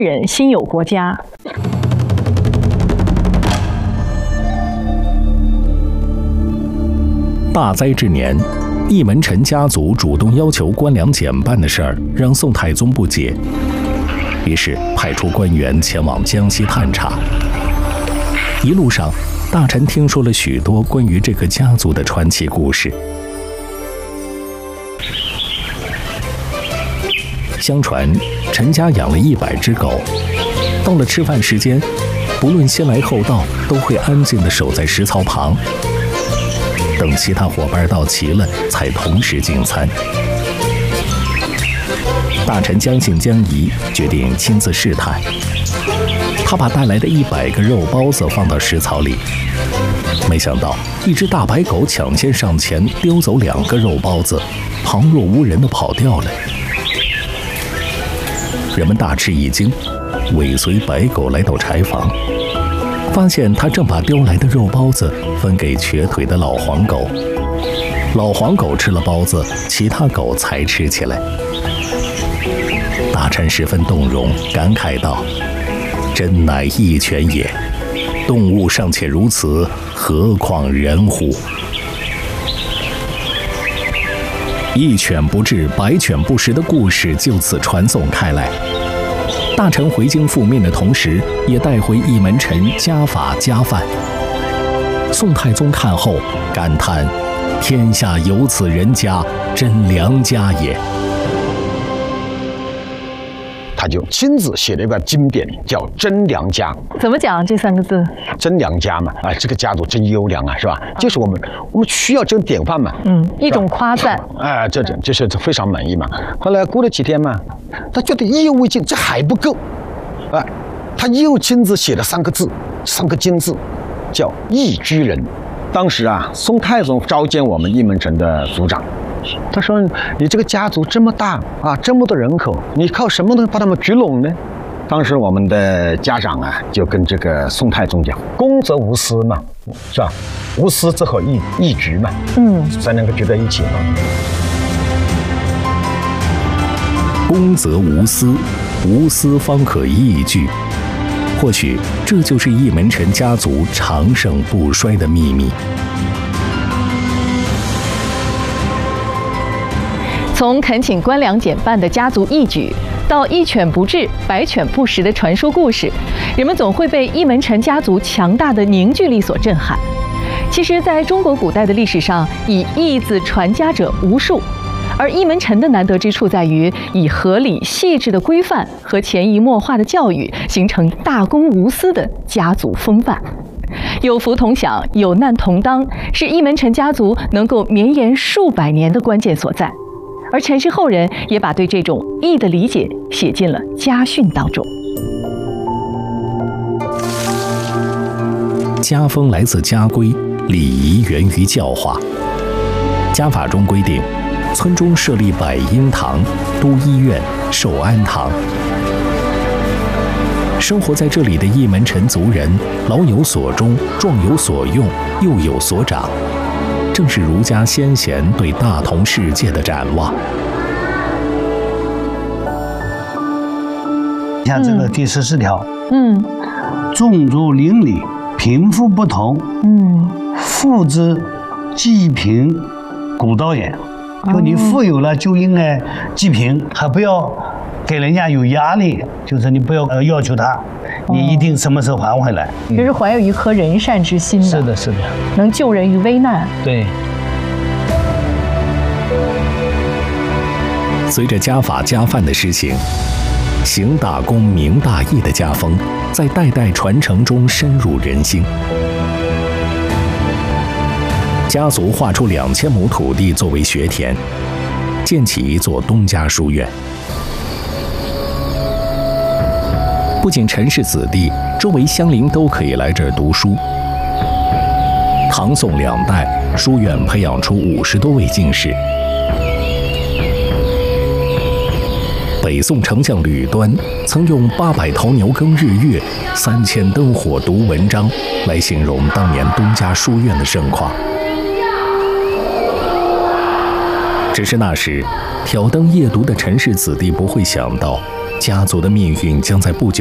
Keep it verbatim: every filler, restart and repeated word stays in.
人心有国家。 大灾之年，义门辰家族主动要求官粮减半的事儿让宋太宗不解，于是派出官员前往江西探查。一路上，大臣听说了许多关于这个家族的传奇故事。相传，陈家养了一百只狗，到了吃饭时间，不论先来后到，都会安静地守在食槽旁，等其他伙伴到齐了，才同时进餐。大臣将信将疑，决定亲自试探。他把带来的一百个肉包子放到食槽里，没想到一只大白狗抢先上前，叼走两个肉包子，旁若无人地跑掉了。人们大吃一惊，尾随白狗来到柴房，发现他正把叼来的肉包子分给瘸腿的老黄狗。老黄狗吃了包子，其他狗才吃起来。大臣十分动容，感慨道：“真乃义犬也，动物尚且如此，何况人乎？”一犬不治，百犬不食的故事就此传颂开来。大臣回京复命的同时，也带回义门辰家法家范。宋太宗看后感叹：“天下有此人家，真良家也。” 他就亲自写了一个经典，叫《真良家》。 怎么讲这三个字？ 真良家嘛，啊，这个家族真优良啊，是吧？就是我们我们需要这种典范嘛。 嗯，一种夸赞。 哎，这种就是非常满意嘛。后来过了几天嘛，他觉得意犹未尽，这还不够，啊，他又亲自写了三个字，三个金字，叫义居人。当时啊，宋太宗召见我们义门辰的族长。他说：“你这个家族这么大啊，这么多人口，你靠什么能把他们聚拢呢？”当时我们的家长啊，就跟这个宋太宗讲：“公则无私嘛，是吧？无私则可义义聚嘛，嗯，才能够聚在一起嘛。 公则无私，无私方可义聚。或许这就是义门辰家族长盛不衰的秘密。” 从恳请官粮减半的家族义举，到一犬不治，百犬不食的传说故事，人们总会被义门辰家族强大的凝聚力所震撼。其实，在中国古代的历史上，以义字传家者无数，而义门辰的难得之处在于，以合理细致的规范和潜移默化的教育，形成大公无私的家族风范。有福同享，有难同当，是义门辰家族能够绵延数百年的关键所在。而陈氏后人也把对这种义的理解写进了家训当中。 家风来自家规，礼仪源于教化。家法中规定，村中设立百婴堂、都医院、寿安堂。生活在这里的义门辰族人，老有所终，壮有所用，幼有所长。正是儒家先贤对大同世界的展望。 像这个第十四条， 嗯， 种族邻里，贫富不同，嗯，富之济贫，古道也。就你富有了，就应该济贫，还不要给人家有压力，就是你不要呃要求他，你一定什么时候还回来。 就是怀有一颗仁善之心的。 是的，是的， 能救人于危难。 对。 随着家法家范的施行，行大公明大义的家风在代代传承中深入人心。家族划出两千亩土地作为学田，建起一座东家书院。不仅陈氏子弟，周围乡邻都可以来这儿读书。唐宋两代，书院培养出五十多位进士。北宋丞相吕端曾用“八百头牛耕日月，三千灯火读文章”来形容当年东家书院的盛况。只是那时挑灯夜读的陈氏子弟不会想到， 家族的命运将在不久